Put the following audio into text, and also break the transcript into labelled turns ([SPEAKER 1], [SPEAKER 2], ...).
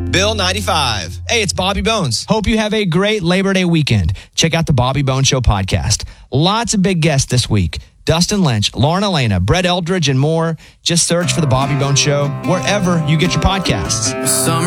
[SPEAKER 1] Bill 95. Hey, it's Bobby Bones.
[SPEAKER 2] Hope you have a great Labor Day weekend. Check out the Bobby Bones Show podcast. Lots of big guests this week. Dustin Lynch, Lauren Elena, Brett Eldridge, and more. Just search for the Bobby Bones Show wherever you get your podcasts.
[SPEAKER 3] Summer